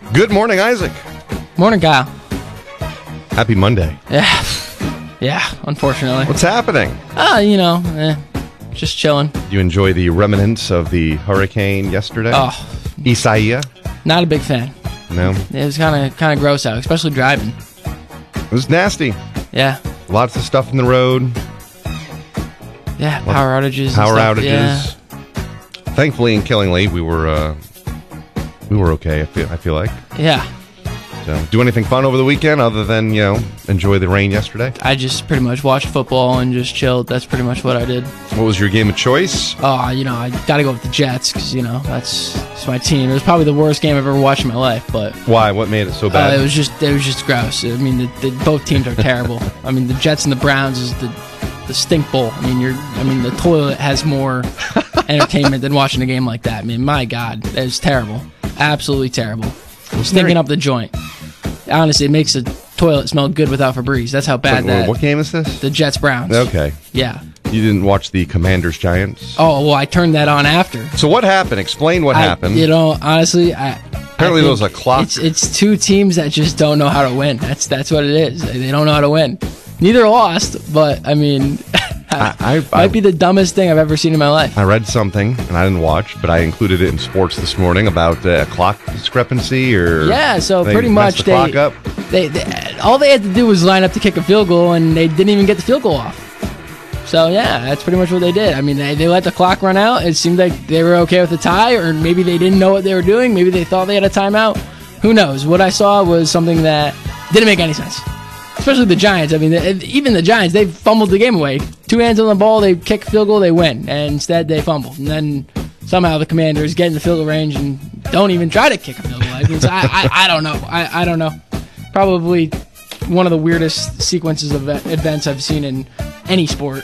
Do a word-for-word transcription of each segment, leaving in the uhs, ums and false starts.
Good morning, Isaac. Morning, Kyle. Happy Monday. Yeah. Yeah, unfortunately. What's happening? Ah, uh, you know, eh, just chilling. Do you enjoy the remnants of the hurricane yesterday? Oh. Isaiah? Not a big fan. No? It was kind of kind of gross out, especially driving. It was nasty. Yeah. Lots of stuff in the road. Yeah, power outages. Power and stuff. outages. Yeah. Thankfully in Killingly, we were uh, we were okay, I feel, I feel like. Yeah. So, do anything fun over the weekend other than, you know, enjoy the rain yesterday? I just pretty much watched football and just chilled. That's pretty much what I did. What was your game of choice? Oh, you know, I got to go with the Jets because, you know, that's, that's my team. It was probably the worst game I've ever watched in my life, but... Why? What made it so bad? Uh, it was just it was just gross. I mean, the, the, both teams are terrible. I mean, the Jets and the Browns is the the stink bowl. I mean, you're. I mean, the toilet has more entertainment than watching a game like that. I mean, my God, it was terrible. Absolutely terrible. Stinking up the joint. Honestly, it makes the toilet smell good without Febreze. That's how bad Wait, that. What game is this? The Jets Browns. Okay. Yeah. You didn't watch the Commanders Giants? Oh well, I turned that on after. So what happened? Explain what I, happened. You know, honestly, I. Apparently, I there was a clock. It's, it's two teams that just don't know how to win. That's that's what it is. They don't know how to win. Neither lost, but I mean, I, I, might I, be the dumbest thing I've ever seen in my life. I read something, and I didn't watch, but I included it in sports this morning about uh, a clock discrepancy, or Yeah, so they pretty messed much the they, clock up. They, they all they had to do was line up to kick a field goal, and they didn't even get the field goal off. So yeah, that's pretty much what they did. I mean, they, they let the clock run out. It seemed like they were okay with the tie, or maybe they didn't know what they were doing. Maybe they thought they had a timeout. Who knows? What I saw was something that didn't make any sense. Especially the Giants. I mean, even the Giants, they fumbled the game away. Two hands on the ball, they kick a field goal, they win. And instead, they fumbled. And then somehow the Commanders get in the field goal range and don't even try to kick a field goal. I, mean, I, I, I don't know. I, I don't know. Probably one of the weirdest sequences of events I've seen in any sport.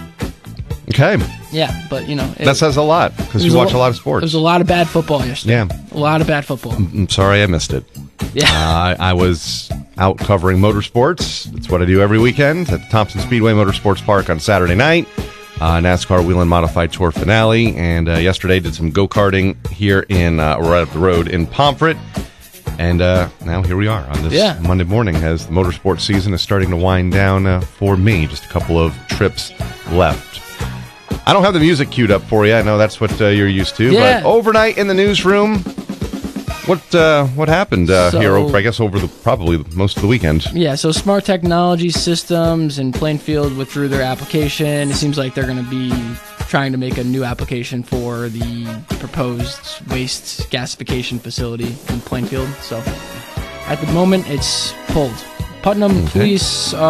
Okay. Yeah, but, you know. It, that says a lot, because you watch a, a lot of sports. There was a lot of bad football yesterday. Yeah. A lot of bad football. I'm sorry I missed it. Yeah. Uh, I, I was out covering motorsports. That's what I do every weekend at the Thompson Speedway Motorsports Park on Saturday night. Uh, NASCAR Wheel and Modified Tour finale. And uh, yesterday did some go-karting here in, uh, right up the road in Pomfret. And uh, now here we are on this yeah. Monday morning as the motorsports season is starting to wind down uh, for me. Just a couple of trips left. I don't have the music queued up for you. I know that's what uh, you're used to. Yeah. But overnight in the newsroom, what uh, what happened uh, so, here? Over, I guess over the probably most of the weekend. Yeah. So Smart Technology Systems in Plainfield withdrew their application. It seems like they're going to be trying to make a new application for the proposed waste gasification facility in Plainfield. So at the moment, it's pulled. Putnam Okay. Police. Uh,